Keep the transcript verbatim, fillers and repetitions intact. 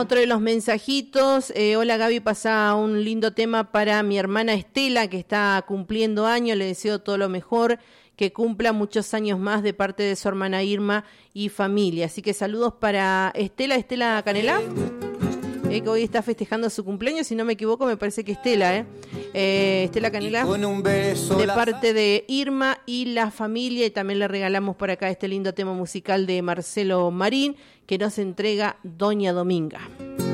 otro de los mensajitos. Eh, hola Gaby, pasa un lindo tema para mi hermana Estela, que está cumpliendo años. Le deseo todo lo mejor, que cumpla muchos años más de parte de su hermana Irma y familia. Así que saludos para Estela, Estela Canelá, eh, que hoy está festejando su cumpleaños, si no me equivoco, me parece que Estela, eh, eh Estela Canelá, de parte de Irma y la familia. Y también le regalamos por acá este lindo tema musical de Marcelo Marín, que nos entrega Doña Dominga.